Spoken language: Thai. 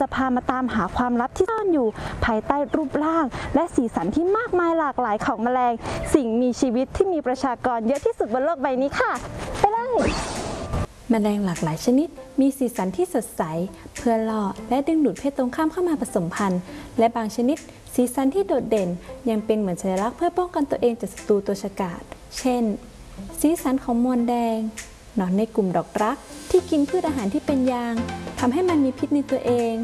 จะพามาตามหาความลับที่ซ่อนอยู่ภายใต้รูปร่างและสีสันที่มากมายหลากหลายของแมลงสิ่งมีชีวิตที่มีประชากรเยอะที่สุดบนโลกใบนี้ค่ะไปเลยแมลงหลากหลายชนิดมีสีสันที่สดใสเพื่อล่อและดึงดูดเพศตรงข้ามเข้ามาผสมพันธุ์และบางชนิดสีสันที่โดดเด่นยังเป็นเหมือนสัญลักษณ์เพื่อป้องกันตัวเองจากศัตรูตัวฉกาจเช่นสีสันของมวลแดงหนอนในกลุ่มดอกรักที่กินพืชอาหารที่เป็นยางทำให้มันมีพิษในตัวเอง